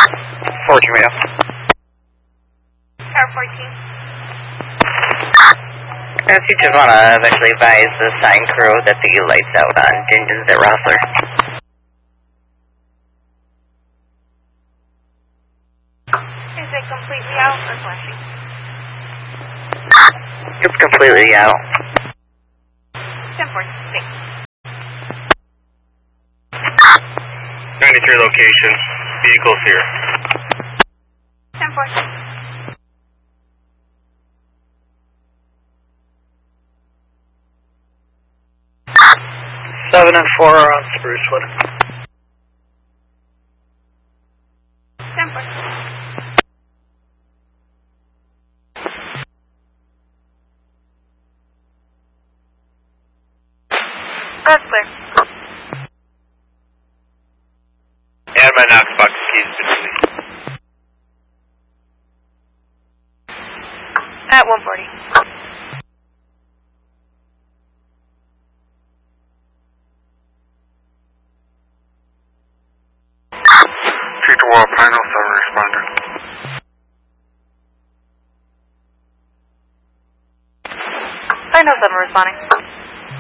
14 radio. Tower 14. Yes, you just want to eventually advise the sign crew that the light's out on Dingens at Rossler. Is it completely out or flashing? It's completely out. 10-4, thanks. 93 location. Vehicles here. 10-4. 7 and 4 are on Sprucewood. 10-4. That's clear. And my Knox box keys between. At 140. Take the wall, Pino 7 responder. I know 7 responding.